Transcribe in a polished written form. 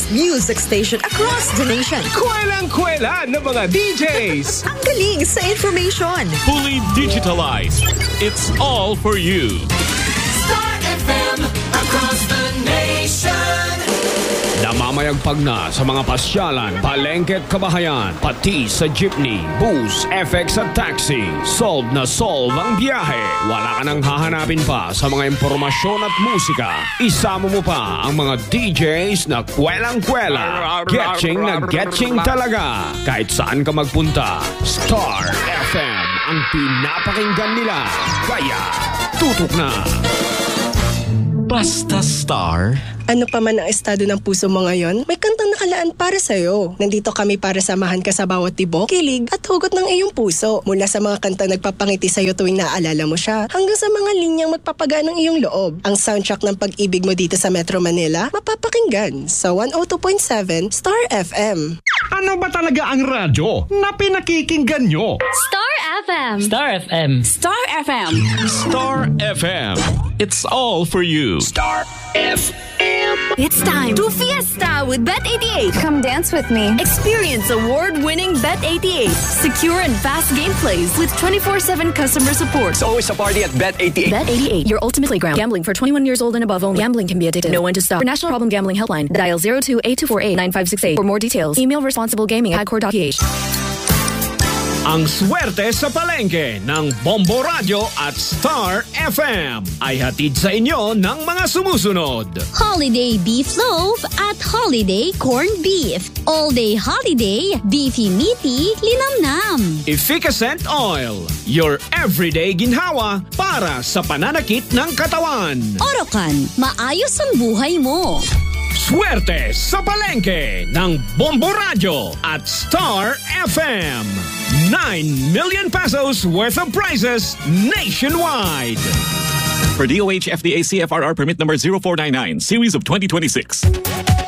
best music station across the nation. Kwelang-kwela ng mga DJs. Ang galing sa information. Fully digitalized. It's all for you. Star FM across the nation. Namamayagpag na sa mga pasyalan, palengke at kabahayan, pati sa jeepney, bus, FX at taxi. Solve na solve ang biyahe. Wala ka nang hahanapin pa sa mga impormasyon at musika. Isama mo pa ang mga DJs na kwelang-kwela. Getching na getching talaga. Kahit saan ka magpunta, Star FM ang pinapakinggan nila. Kaya, tutok na! Basta Star. Ano pa man ang estado ng puso mo ngayon, may kantang nakalaan para sa'yo. Nandito kami para samahan ka sa bawat tibok, kilig at hugot ng iyong puso. Mula sa mga kanta nagpapangiti sa'yo tuwing naaalala mo siya, hanggang sa mga linyang magpapagaan ng iyong loob. Ang soundtrack ng pag-ibig mo dito sa Metro Manila, mapapakinggan sa 102.7 Star FM. Ano ba talaga ang radyo na pinakikinggan nyo? Star FM. Star FM. Star FM. Star FM. It's all for you. Star FM. It's time to fiesta with Bet88. Come dance with me. Experience award-winning Bet88. Secure and fast gameplays with 24/7 customer support. It's always a party at Bet88. Bet88, your ultimate playground. Gambling for 21 years old and above only. Gambling can be addictive. Know when to stop. For National Problem Gambling Helpline, dial 02-8248-9568. For more details, email responsiblegaming@core.ph. Ang swerte sa palengke ng Bombo Radio at Star FM ay hatid sa inyo ng mga sumusunod. Holiday Beef Loaf at Holiday Corned Beef. All-day holiday, beefy meaty, linamnam. Efficacent Oil, your everyday ginhawa para sa pananakit ng katawan. Orocan, maayos ang buhay mo. Swerte sa palengke ng Bombo Radio at Star FM. 9 million pesos worth of prizes nationwide. For DOH FDA CFRR permit number 0499, series of 2026.